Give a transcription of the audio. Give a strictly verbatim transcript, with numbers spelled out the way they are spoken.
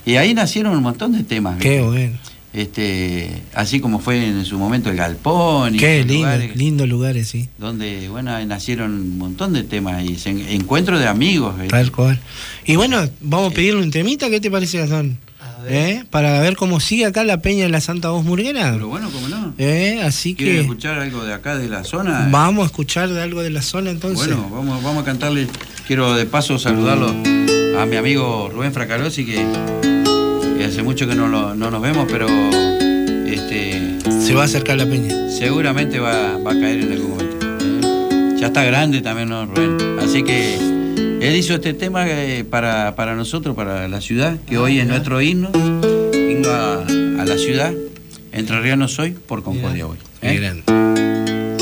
Y ahí nacieron un montón de temas. Qué ¿viste? bueno. Este, así como fue en su momento el Galpón. Y Qué lindo, lugares, lindos lugares, sí. donde, bueno, nacieron un montón de temas y se, encuentros de amigos. ¿viste? Tal cual. Y bueno, vamos a pedirle un temita, ¿qué te parece, Gastón? ¿Eh? Para ver cómo sigue acá la peña de la Santa Voz Murguera. Pero bueno, cómo no. ¿Eh? Así ¿Quiere que escuchar algo de acá, de la zona? vamos a escuchar de algo de la zona entonces. Bueno, vamos, vamos a cantarle. Quiero de paso saludarlo a mi amigo Rubén Fracalosi, que, que hace mucho que no, lo, no nos vemos, pero este, se va a acercar la peña. Seguramente va, va a caer en algún momento. ¿eh? Ya está grande también, ¿no, Rubén? Así que él hizo este tema eh, para, para nosotros, para la ciudad, que ah, hoy es nuestro himno. Himno a, a la ciudad. Entrerriano soy, por Concordia hoy. ¿eh? Qué grande.